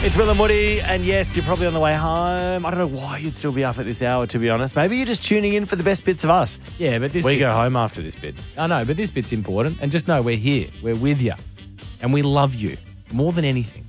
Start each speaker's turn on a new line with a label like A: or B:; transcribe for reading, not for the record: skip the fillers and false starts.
A: It's Will and Woody, and yes, you're probably on the way home. I don't know why you'd still be up at this hour, to be honest. Maybe you're just tuning in for the best bits of us.
B: Yeah, but
A: We go home after this bit.
B: I know, but this bit's important. And just know we're here. We're with you. And we love you more than anything.